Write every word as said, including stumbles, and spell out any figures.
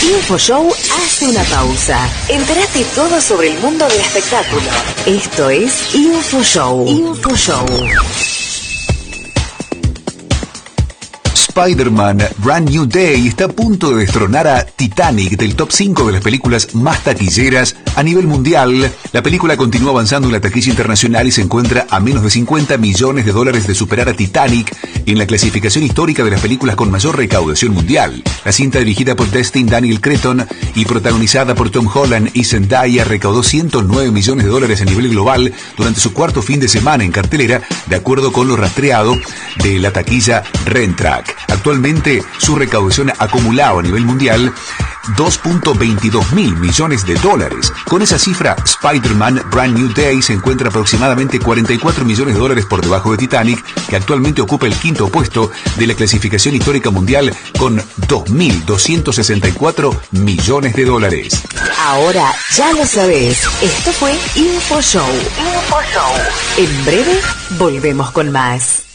InfoShow hace una pausa. Entérate todo sobre el mundo del espectáculo. Esto es InfoShow. InfoShow. Spider-Man Brand New Day está a punto de destronar a Titanic del top cinco de las películas más taquilleras a nivel mundial. La película continúa avanzando en la taquilla internacional y se encuentra a menos de cincuenta millones de dólares de superar a Titanic en la clasificación histórica de las películas con mayor recaudación mundial. La cinta, dirigida por Destin Daniel Cretton y protagonizada por Tom Holland y Zendaya, recaudó ciento nueve millones de dólares a nivel global durante su cuarto fin de semana en cartelera, de acuerdo con lo rastreado de la taquilla Rentrack. Actualmente, su recaudación acumulada a nivel mundial dos punto veintidós mil millones de dólares. Con esa cifra, Spider-Man Brand New Day se encuentra aproximadamente cuarenta y cuatro millones de dólares por debajo de Titanic, que actualmente ocupa el quinto puesto de la clasificación histórica mundial con dos mil doscientos sesenta y cuatro millones de dólares. Ahora ya lo sabés. Esto fue InfoShow. InfoShow. En breve volvemos con más.